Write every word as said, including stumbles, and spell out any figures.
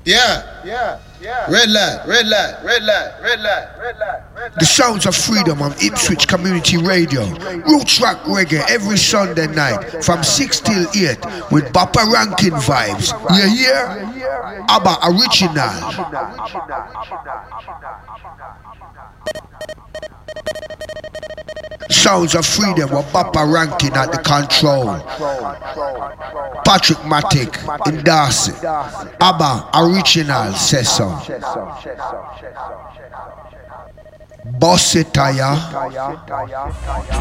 Yeah, yeah, yeah. Red light, red light, red light, red light, red light, red light. The sounds of freedom on Ipswich Community Radio. Roots rock reggae every Sunday night from six till eight with Bappa Rankin vibes. You hear? ABBA original. Sounds of freedom with Bappa Rankin at the control. Patrick Matic in Darcy. ABBA original says so. Boss it,